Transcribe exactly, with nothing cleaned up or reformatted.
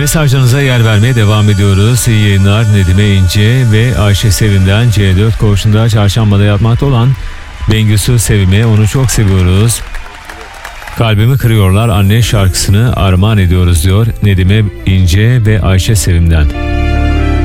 Mesajlarınıza yer vermeye devam ediyoruz. İyi yayınlar. Nedime İnce ve Ayşe Sevim'den C dört koğuşunda çarşambada yatmakta olan Bengüsü Sevim'e, onu çok seviyoruz. Kalbimi kırıyorlar anne şarkısını armağan ediyoruz diyor Nedime İnce ve Ayşe Sevim'den.